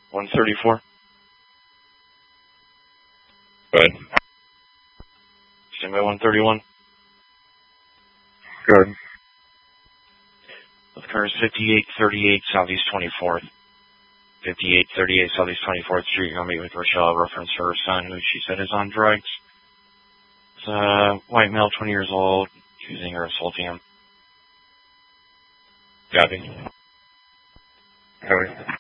134. Go ahead. Stand by 131. Good. The car is 5838 Southeast 24th. 5838 Southeast 24th Street. You'll meet with Rochelle, reference her son, who she said is on drugs. It's a white male, 20 years old, accusing her of assaulting him. Copy. Copy.